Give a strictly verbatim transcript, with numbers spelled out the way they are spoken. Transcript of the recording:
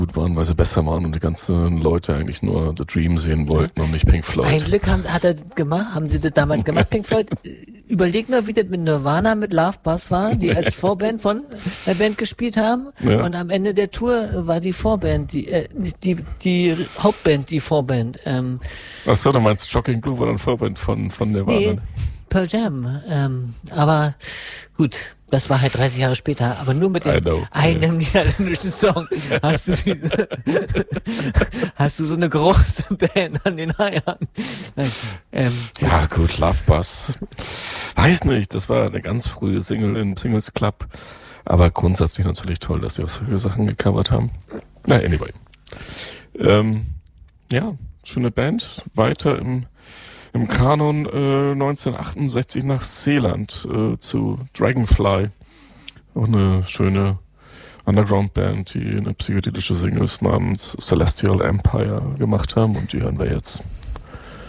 gut waren, weil sie besser waren und die ganzen Leute eigentlich nur The Dream sehen wollten und nicht Pink Floyd. Ein Glück haben, hat er gemacht, haben sie das damals gemacht, Pink Floyd. Überleg nur, wie das mit Nirvana, mit Love Buzz war, die als Vorband von der Band gespielt haben. Ja. Und am Ende der Tour war die Vorband, die, äh, die, die Hauptband, die Vorband. Ähm, Achso, du meinst Shocking Blue war dann Vorband von, von Nirvana? nee, Pearl Jam. Ähm, aber gut, das war halt dreißig Jahre später. Aber nur mit dem einem yeah. niederländischen Song hast du, diese, hast du so eine große Band an den Eiern. Ähm, ja gut, Love Buzz. Weiß nicht, das war eine ganz frühe Single im Singles Club. Aber grundsätzlich natürlich toll, dass sie auch solche Sachen gecovert haben. Na, anyway. Ähm, ja, schöne Band. Weiter im Im Kanon äh, neunzehnhundertachtundsechzig nach Seeland äh, zu Dragonfly. Auch eine schöne Underground-Band, die eine psychedelische Singles namens Celestial Empire gemacht haben und die hören wir jetzt.